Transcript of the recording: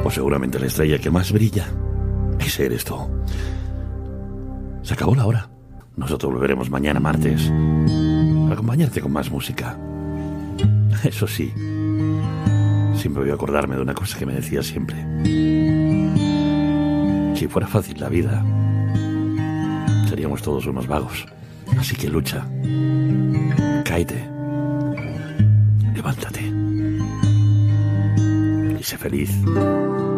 O seguramente la estrella que más brilla. Ese eres tú. Se acabó la hora. Nosotros volveremos mañana martes a acompañarte con más música. Eso sí, siempre voy a acordarme de una cosa que me decía siempre. Si fuera fácil la vida, seríamos todos unos vagos. Así que lucha, cáete, levántate y sé feliz.